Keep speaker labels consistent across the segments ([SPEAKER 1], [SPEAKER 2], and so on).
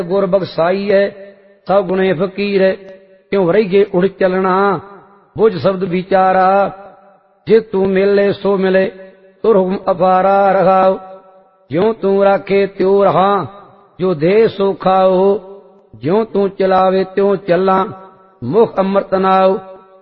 [SPEAKER 1] गुर बख्साई है सब गुणे फकीर है। क्यों रहिए उड़ चलना बुझ शब्द विचारा, जे तू मिले सो मिले तुर हुक्म अपारा रखाओ। ज्यों तू राखे त्यों रहा जो दे सो खाओ, ज्यों तू चलावे त्यों चला मुख अमृत नाओ।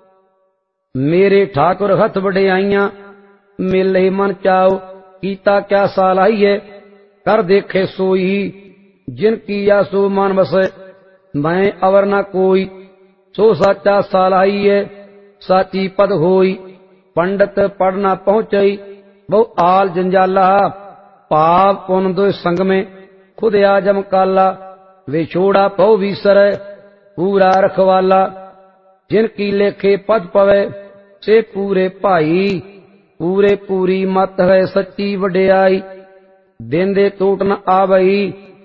[SPEAKER 1] मेरे ठाकुर हथ वडियाइयां मिले मन चाओ, कीता क्या सालाई है कर देखे सोई, जिन किया सो मन बसे मैं अवर न कोई। सो साचा सालाई है साची पद होई, पंडित पढ़ न पहुंचई बहु आल जंजाला। पाप पुन दो संग में खुद आजम काला, विछोड़ा पौ विसर पूरा रखवाला। जिनकी लेखे पद पवे से पूरे भाई, पूरे पूरी मत है सच्ची वडियाई। देंदे टूट न आवई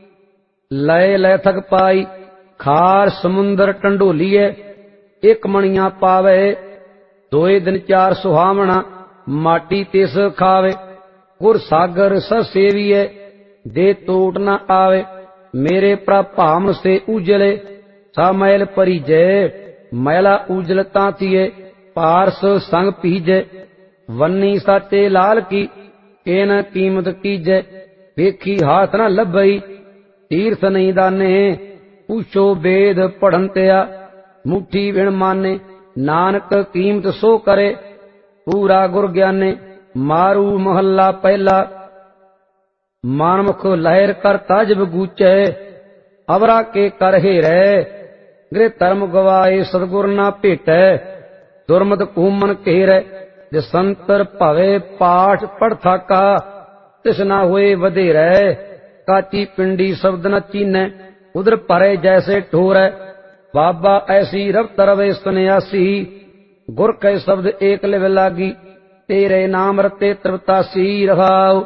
[SPEAKER 1] लय लय थक पाई, खार समुंदर टंडोलीए एक मणिया पावे। दोए दिन चार सुहावना माटी तिस खावे, गुर सागर सर सेविए दे टूट न आवे। मेरे प्रभाम से उजले सा मैल परिजय, मैला उजलता थिए पारस संग पीजे। वन्नी साचे लाल की केन कीमत कीजे, वेखी हाथ न लभई तीर्थ नहीं दाने। पूछो वेद पढ़न त्या मुठी बिन माने, नानक कीमत सो करे पूरा गुर ज्ञाने। मारू महला पहला मानमुख लहर कर ताजब गूचे, अवरा के कर हेरै गृह धर्म गवाए सतगुर ना भेटै। दुर्मत कूमन घेरै जे संतर भवे पाठ पढ़ थाका, तिस ना होए वधेरै। काची पिंडी शब्द न चीनै उधर परे जैसे ठोरै, बाबा ऐसी रफ्त रवे सन्यासी। गुर के शब्द एक लिव लागी तेरे नाम रते त्रिपतासी रहाओ।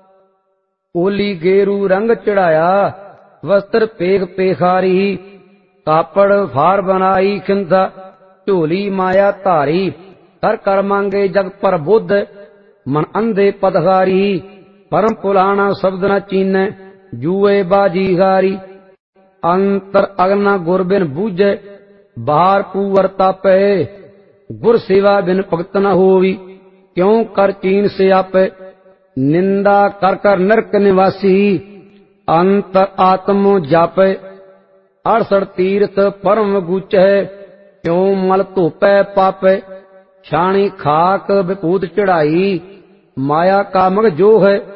[SPEAKER 1] ओली गेरू रंग चढ़ाया वस्त्र पेख पेखारी, कापड़ फार बनाई खिंदा झोली माया धारी। कर कर मांगे जग पर बुद्ध मन अंधे पदहारी, परम पुलाना शब्द न चीनै जुए बाजी हारी। अंतर अगना गुर बिन बूझे बाहर पूवर तापे, गुर सेवा बिन भगत न होवी क्यों कर चीन से आपे। निंदा कर कर नरक निवासी अंत आत्म जापे, 68 तीर्थ परम गुचै क्यों मल धोपै पापे। छाणी खाक विभूत चढ़ाई माया का मग जो है,